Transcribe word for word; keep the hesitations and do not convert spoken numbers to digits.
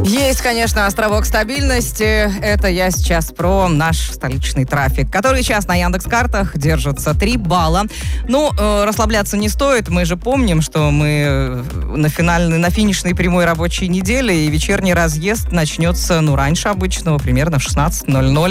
Есть, конечно, островок стабильности. Это я сейчас про наш столичный трафик, который сейчас на Яндекс.Картах держится три балла. Ну, э, расслабляться не стоит. Мы же помним, что мы на финальной, на финишной прямой рабочей неделе, и вечерний разъезд начнется, ну, раньше обычного, примерно в шестнадцать ноль ноль.